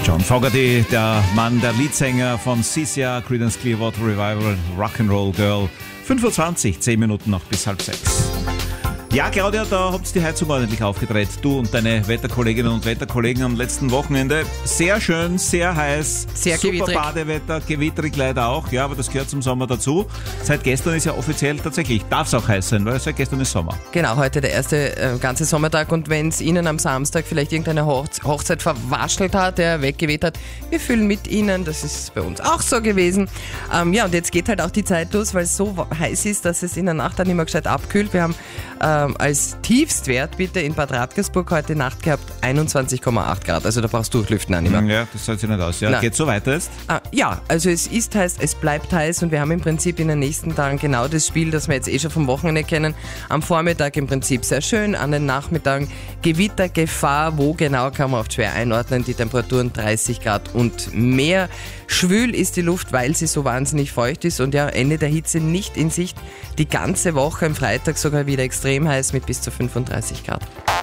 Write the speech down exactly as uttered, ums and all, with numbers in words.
John Fogerty, der Mann, der Leadsänger von Sia, Creedence Clearwater Revival, Rock'n'Roll Girl. fünfundzwanzig, zehn Minuten noch bis halb sechs. Ja, Claudia, da habt ihr die Heizung ordentlich aufgedreht. Du und deine Wetterkolleginnen und Wetterkollegen am letzten Wochenende. Sehr schön, sehr heiß, sehr super gewittrig. Badewetter, gewittrig leider auch, ja, aber das gehört zum Sommer dazu. Seit gestern ist ja offiziell tatsächlich, darf es auch heiß sein, weil seit gestern ist Sommer. Genau, heute der erste äh, ganze Sommertag und wenn es Ihnen am Samstag vielleicht irgendeine Hochze- Hochzeit verwaschelt hat, der weggeweht hat, wir fühlen mit Ihnen, das ist bei uns auch so gewesen. Ähm, ja, und jetzt geht halt auch die Zeit los, weil es so heiß ist, dass es in der Nacht dann immer gescheit abkühlt. Wir haben ähm, als Tiefstwert bitte in Bad Radkersburg heute Nacht gehabt einundzwanzig Komma acht Grad, also da brauchst du durchlüften auch nicht mehr. Ja, das soll sich nicht aus. Ja, Nein. geht so weiter jetzt? Ah, ja, also es ist heiß, es bleibt heiß und wir haben im Prinzip in den nächsten Tagen genau das Spiel, das wir jetzt eh schon vom Wochenende kennen. Am Vormittag im Prinzip sehr schön, an den Nachmittagen Gewittergefahr, wo genau kann man oft schwer einordnen, die Temperaturen dreißig Grad und mehr. Schwül ist die Luft, weil sie so wahnsinnig feucht ist und ja, Ende der Hitze nicht in Sicht. Die ganze Woche am Freitag sogar wieder extrem heiß mit bis zu fünfunddreißig Grad.